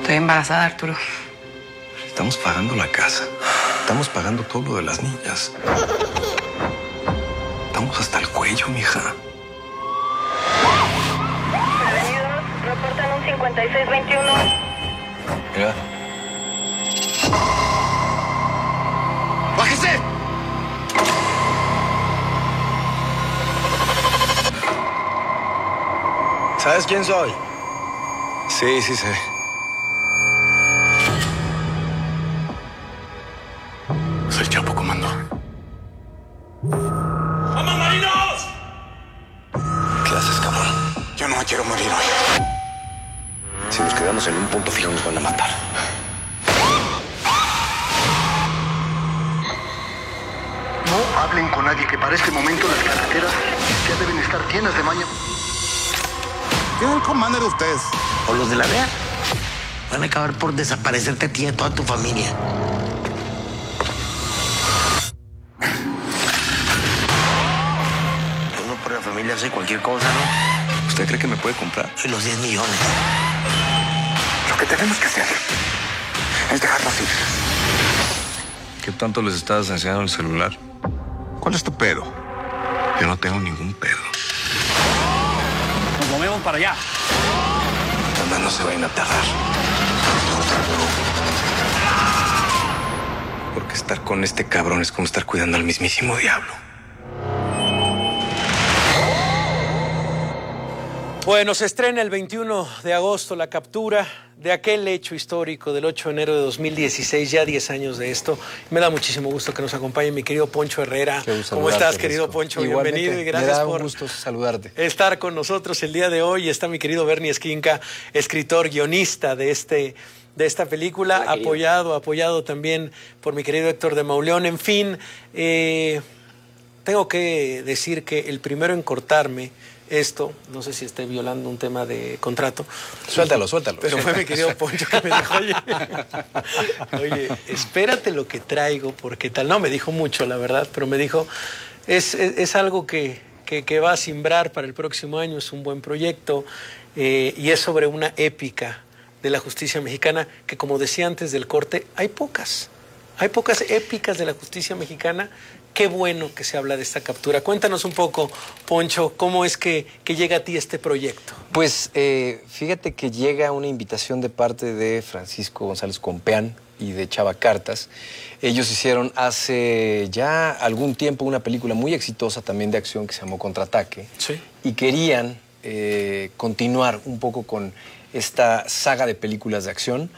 Estoy embarazada, Arturo. Estamos pagando la casa. Estamos pagando todo lo de las niñas. Estamos hasta el cuello, mija. Prevenidos, reportan un 5621. Mira. ¡Bájese! ¿Sabes quién soy? Sí, sí sé. Soy el Chapo, comando. ¡Vamos, marinos! ¿Qué haces, cabrón? Yo no me quiero morir hoy. Si nos quedamos en un punto fijo nos van a matar. No hablen con nadie, que para este momento las carreteras ya deben estar llenas de maña. ¿Quién es el commander de ustedes? O los de la DEA van a acabar por desaparecerte a ti y a toda tu familia. Uno por la familia hace cualquier cosa, ¿no? ¿Usted cree que me puede comprar? Y los 10 millones. Lo que tenemos que hacer es dejarlos ir. ¿Qué tanto les estabas enseñando el celular? ¿Cuál es tu pedo? Yo no tengo ningún pedo. Nos movemos para allá. Nada, no se vayan a tardar. Porque estar con este cabrón es como estar cuidando al mismísimo diablo. Bueno, se estrena el 21 de agosto La Captura, de aquel hecho histórico del 8 de enero de 2016, ya 10 años de esto. Me da muchísimo gusto que nos acompañe mi querido Poncho Herrera. ¿Cómo estás, querido Poncho? Igualmente, bienvenido y gracias por gusto saludarte. Estar con nosotros el día de hoy. Está mi querido Bernie Esquinca, escritor, guionista de esta película, apoyado también por mi querido Héctor de Mauleón. En fin, tengo que decir que el primero en cortarme esto, no sé si esté violando un tema de contrato. Suéltalo. Pero fue mi querido Poncho que me dijo, oye, espérate lo que traigo, porque tal. No, me dijo mucho, la verdad, pero me dijo, es algo que va a simbrar para el próximo año, es un buen proyecto, y es sobre una épica de la justicia mexicana, que como decía antes del corte, hay pocas épicas de la justicia mexicana. Qué bueno que se habla de esta captura. Cuéntanos un poco, Poncho, ¿cómo es que llega a ti este proyecto? Pues fíjate que llega una invitación de parte de Francisco González Compeán y de Chava Cartas. Ellos hicieron hace ya algún tiempo una película muy exitosa también de acción que se llamó Contraataque. Sí. Y querían continuar un poco con esta saga de películas de acción.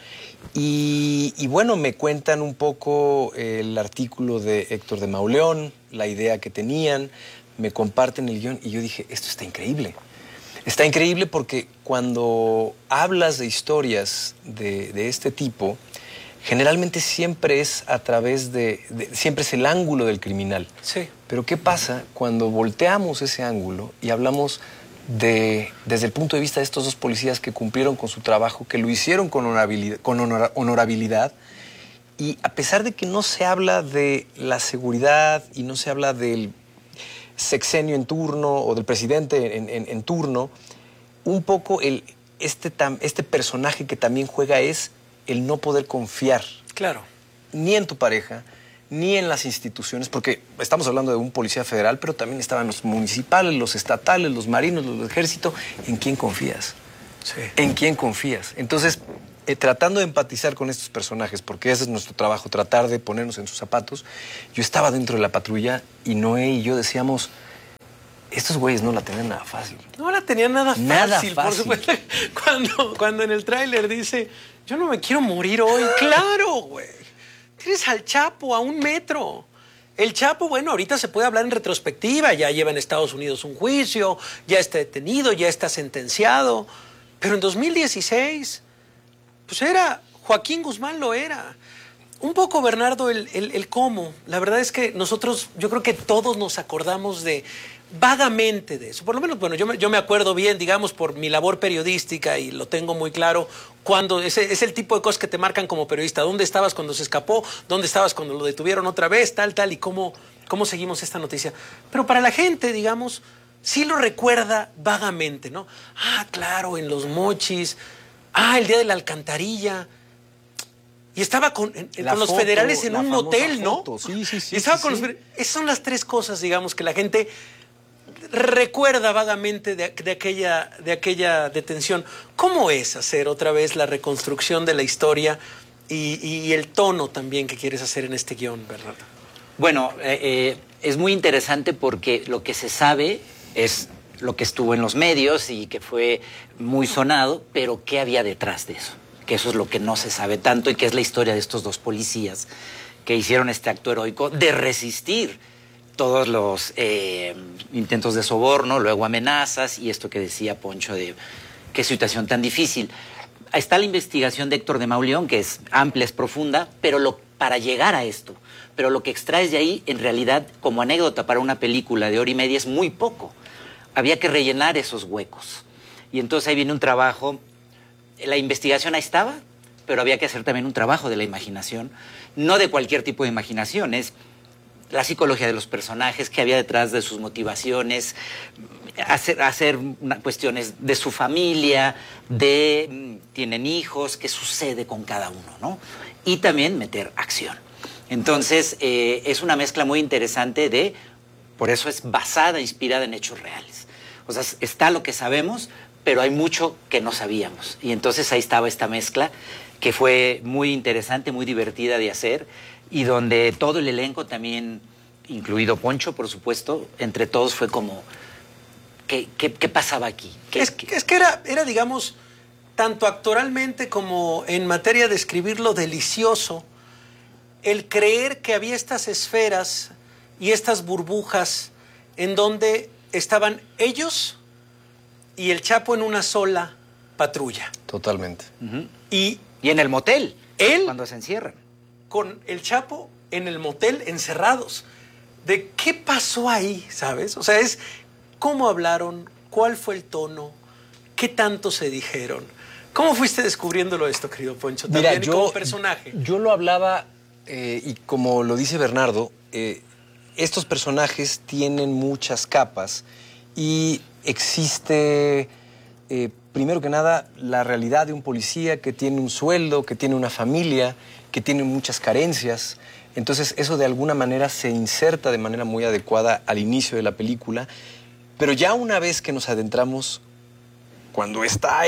Y bueno, me cuentan un poco el artículo de Héctor de Mauleón, la idea que tenían, me comparten el guión y yo dije, esto está increíble. Está increíble porque cuando hablas de historias de este tipo, generalmente siempre es a través siempre es el ángulo del criminal. Sí. Pero ¿qué pasa cuando volteamos ese ángulo y hablamos desde el punto de vista de estos dos policías que cumplieron con su trabajo, que lo hicieron con honorabilidad, y a pesar de que no se habla de la seguridad y no se habla del sexenio en turno o del presidente en turno, un poco este personaje que también juega es el no poder confiar. Claro. Ni en tu pareja, ni en las instituciones, porque estamos hablando de un policía federal, pero también estaban los municipales, los estatales, los marinos, los del ejército. ¿En quién confías? Sí. ¿En quién confías? Entonces, tratando de empatizar con estos personajes, porque ese es nuestro trabajo, tratar de ponernos en sus zapatos, yo estaba dentro de la patrulla y Noé y yo decíamos, estos güeyes no la tenían nada fácil. No la tenían nada fácil. Por fácil. supuesto. Cuando en el tráiler dice, yo no me quiero morir hoy. ¡Claro, güey! Tienes al Chapo a 1 metro. El Chapo, bueno, ahorita se puede hablar en retrospectiva, ya lleva en Estados Unidos un juicio, ya está detenido, ya está sentenciado. Pero en 2016, pues Joaquín Guzmán lo era. Un poco, Bernardo, el cómo. La verdad es que nosotros, yo creo que todos nos acordamos vagamente de eso. Por lo menos, bueno, yo me acuerdo bien, digamos, por mi labor periodística y lo tengo muy claro, cuando es el tipo de cosas que te marcan como periodista. ¿Dónde estabas cuando se escapó? ¿Dónde estabas cuando lo detuvieron otra vez? Tal, y cómo seguimos esta noticia. Pero para la gente, digamos, sí lo recuerda vagamente, ¿no? Ah, claro, en Los Mochis. El día de la alcantarilla. Y estaba con los federales en un motel, ¿no? Sí. Y estaba con los federales. Esas son las tres cosas, digamos, que la gente recuerda vagamente de aquella detención. ¿Cómo es hacer otra vez la reconstrucción de la historia y el tono también que quieres hacer en este guión, Bernardo? Bueno, es muy interesante porque lo que se sabe es lo que estuvo en los medios y que fue muy sonado, pero ¿qué había detrás de eso? Que eso es lo que no se sabe tanto y que es la historia de estos dos policías que hicieron este acto heroico de resistir todos los intentos de soborno, luego amenazas y esto que decía Poncho de qué situación tan difícil. Está la investigación de Héctor de Mauleón, que es amplia, es profunda, pero para llegar a esto, pero lo que extraes de ahí, en realidad, como anécdota para una película de hora y media, es muy poco. Había que rellenar esos huecos. Y entonces ahí viene un trabajo. La investigación ahí estaba, pero había que hacer también un trabajo de la imaginación, no de cualquier tipo de imaginación, es la psicología de los personajes, qué había detrás de sus motivaciones, hacer cuestiones de su familia, tienen hijos, qué sucede con cada uno, ¿no? Y también meter acción. Entonces, es una mezcla muy interesante por eso es basada, inspirada en hechos reales. O sea, está lo que sabemos, pero hay mucho que no sabíamos. Y entonces ahí estaba esta mezcla que fue muy interesante, muy divertida de hacer y donde todo el elenco también, incluido Poncho, por supuesto, entre todos fue como, ¿qué pasaba aquí? Es que era, digamos, tanto actoralmente como en materia de escribir lo delicioso, el creer que había estas esferas y estas burbujas en donde estaban ellos y el Chapo en una sola patrulla. Totalmente. Y en el motel, él cuando se encierran. Con el Chapo en el motel encerrados. ¿De qué pasó ahí, sabes? O sea, es cómo hablaron, cuál fue el tono, qué tanto se dijeron. ¿Cómo fuiste descubriéndolo esto, querido Poncho? También como personaje. Yo lo hablaba, y como lo dice Bernardo, estos personajes tienen muchas capas y existe, primero que nada, la realidad de un policía que tiene un sueldo, que tiene una familia, que tiene muchas carencias. Entonces eso de alguna manera se inserta de manera muy adecuada al inicio de la película, pero ya una vez que nos adentramos, cuando está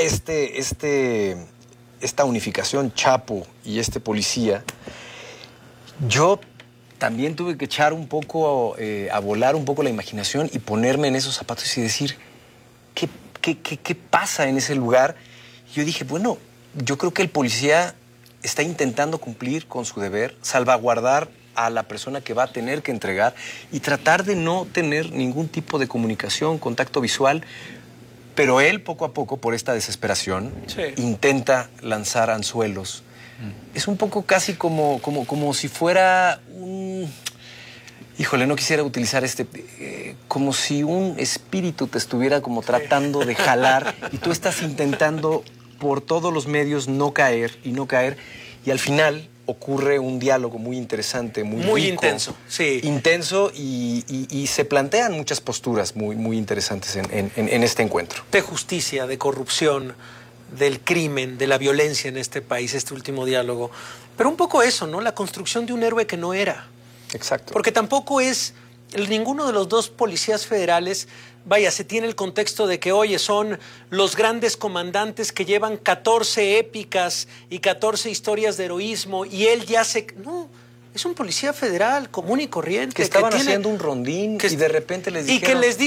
esta unificación Chapo y este policía, yo también tuve que echar un poco, a volar un poco la imaginación y ponerme en esos zapatos y decir, ¿qué pasa en ese lugar? Y yo dije, bueno, yo creo que el policía está intentando cumplir con su deber, salvaguardar a la persona que va a tener que entregar y tratar de no tener ningún tipo de comunicación, contacto visual, pero él poco a poco, por esta desesperación, intenta lanzar anzuelos. Es un poco casi como si fuera un... Híjole, no quisiera utilizar como si un espíritu te estuviera como tratando de jalar y tú estás intentando por todos los medios no caer y no caer, y al final ocurre un diálogo muy interesante, muy rico, intenso, sí. Intenso y se plantean muchas posturas muy interesantes en este encuentro. De justicia, de corrupción, del crimen, de la violencia en este país, este último diálogo. Pero un poco eso, ¿no? La construcción de un héroe que no era. Exacto. Porque tampoco es ninguno de los dos policías federales, vaya, se tiene el contexto de que, oye, son los grandes comandantes que llevan 14 épicas y 14 historias de heroísmo y él ya No, es un policía federal común y corriente. Que estaban haciendo un rondín y de repente les dijeron...